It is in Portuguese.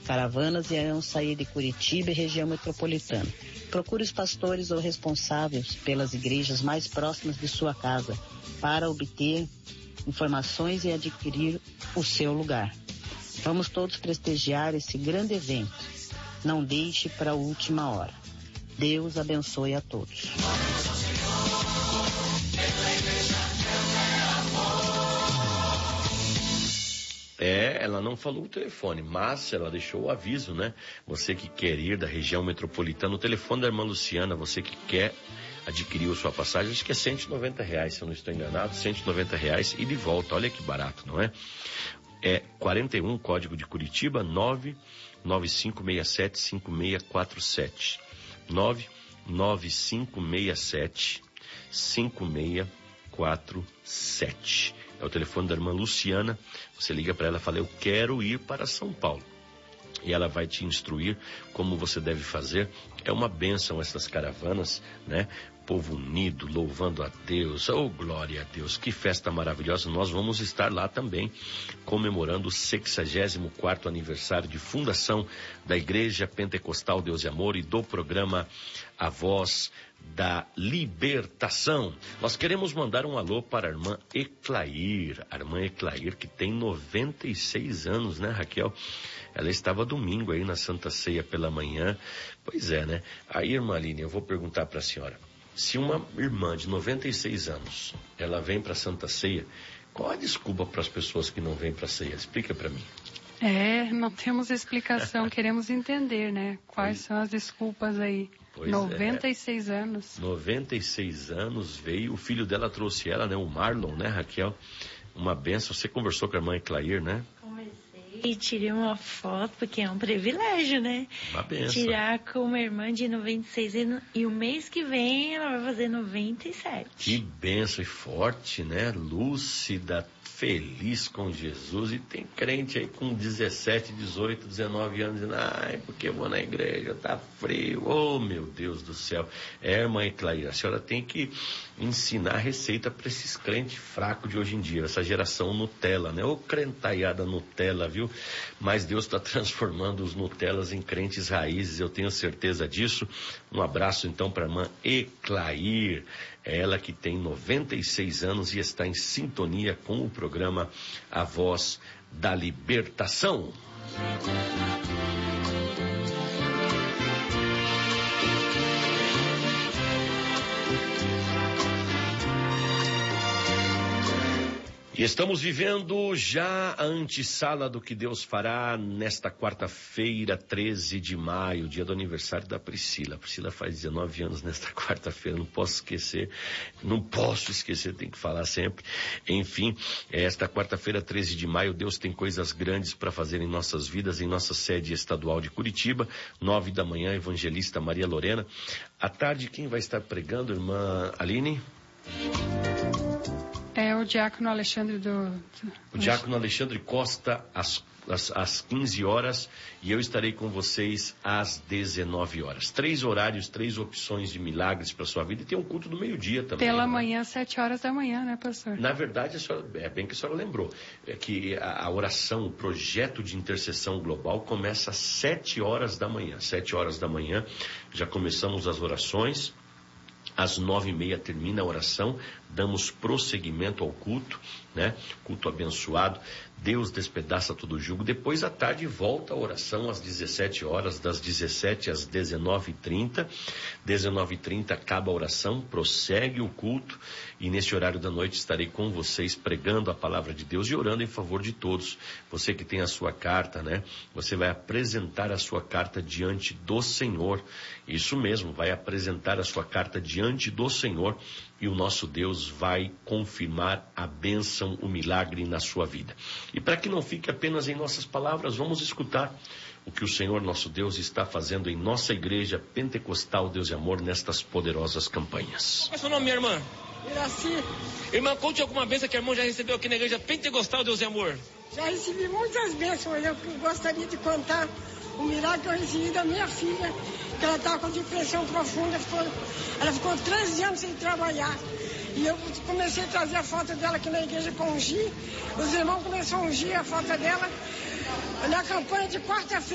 Caravanas irão sair de Curitiba e região metropolitana. Procure os pastores ou responsáveis pelas igrejas mais próximas de sua casa para obter informações e adquirir o seu lugar. Vamos todos prestigiar esse grande evento. Não deixe para a última hora. Deus abençoe a todos. Ela não falou o telefone, mas ela deixou o aviso, né? Você que quer ir da região metropolitana, o telefone da irmã Luciana, você que quer adquirir a sua passagem, acho que é R$190, se eu não estou enganado, R$190 e de volta, olha que barato, não é? É 41, código de Curitiba, 99567-5647, 99567-5647. É o telefone da irmã Luciana. Você liga para ela e fala: eu quero ir para São Paulo. E ela vai te instruir como você deve fazer. É uma bênção essas caravanas, né? Povo unido, louvando a Deus. Oh, glória a Deus, que festa maravilhosa. Nós vamos estar lá também, comemorando o 64º aniversário de fundação da Igreja Pentecostal Deus e Amor e do programa A Voz da Libertação. Nós queremos mandar um alô para a irmã Eclair, que tem 96 anos, né, Raquel? Ela estava domingo aí na Santa Ceia pela manhã. Pois é, né? Aí, irmã Aline, eu vou perguntar para a senhora, se uma irmã de 96 anos, ela vem para a Santa Ceia, qual a desculpa para as pessoas que não vêm para a ceia? Explica para mim. Não temos explicação, queremos entender, né? Quais são as desculpas aí. Pois 96 anos. 96 anos veio, o filho dela trouxe ela, né? O Marlon, né, Raquel? Uma benção. Você conversou com a irmã Eclair, né? E tirei uma foto, porque é um privilégio, né? Uma benção. Tirar com uma irmã de 96 e o mês que vem ela vai fazer 97. Que benção e forte, né? Lúcida, feliz com Jesus. E tem crente aí com 17, 18, 19 anos dizendo: ai, porque eu vou na igreja, tá frio. Oh, meu Deus do céu. Irmã Eclair, a senhora tem que ensinar a receita para esses crentes fracos de hoje em dia, essa geração Nutella, né? Ô crentaiada Nutella, viu? Mas Deus está transformando os Nutellas em crentes raízes, eu tenho certeza disso. Um abraço então para a irmã Eclair, ela que tem 96 anos e está em sintonia com o programa A Voz da Libertação. E estamos vivendo já a antessala do que Deus fará nesta quarta-feira, 13 de maio, dia do aniversário da Priscila. A Priscila faz 19 anos nesta quarta-feira, não posso esquecer, tem que falar sempre. Enfim, esta quarta-feira, 13 de maio, Deus tem coisas grandes para fazer em nossas vidas, em nossa sede estadual de Curitiba, 9 da manhã, evangelista Maria Lorena. À tarde, quem vai estar pregando, irmã Aline? É o diácono Alexandre O diácono Alexandre Costa, às 15 horas, e eu estarei com vocês às 19 horas. 3 horários, 3 opções de milagres para sua vida, e tem um culto do meio-dia também. Pela manhã, 7 horas da manhã, né, pastor? Na verdade, é bem que a senhora lembrou, é que a oração, o projeto de intercessão global começa às 7 horas da manhã. 7 horas da manhã, já começamos as orações. Às 9h30 termina a oração, damos prosseguimento ao culto, né? Culto abençoado, Deus despedaça todo o jugo. Depois à tarde volta a oração às 17 horas, das 17 às 19h30. 19h30 acaba a oração, prossegue o culto, e nesse horário da noite estarei com vocês pregando a palavra de Deus e orando em favor de todos. Você que tem a sua carta, né? Você vai apresentar a sua carta diante do Senhor. Isso mesmo, vai apresentar a sua carta diante do Senhor, e o nosso Deus vai confirmar a bênção, o milagre na sua vida. E para que não fique apenas em nossas palavras, vamos escutar o que o Senhor nosso Deus está fazendo em nossa igreja Pentecostal Deus e Amor nestas poderosas campanhas. Qual é o seu nome, minha irmã? Iraci. Irmã, conte alguma bênção que a irmã já recebeu aqui na igreja Pentecostal Deus e Amor. Já recebi muitas bênçãos, eu gostaria de contar o milagre que eu recebi da minha filha, que ela estava com depressão profunda, ela ficou 13 anos sem trabalhar. E eu comecei a trazer a foto dela aqui na igreja para ungir, os irmãos começaram a ungir a foto dela na campanha de quarta-feira.